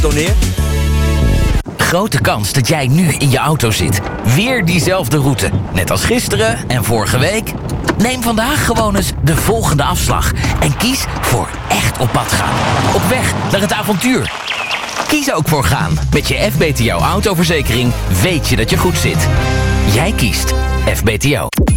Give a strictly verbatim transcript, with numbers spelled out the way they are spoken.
Toneer. Grote kans dat jij nu in je auto zit. Weer diezelfde route. Net als gisteren en vorige week. Neem vandaag gewoon eens de volgende afslag. En kies voor echt op pad gaan. Op weg naar het avontuur. Kies ook voor gaan. Met je F B T O autoverzekering weet je dat je goed zit. Jij kiest F B T O.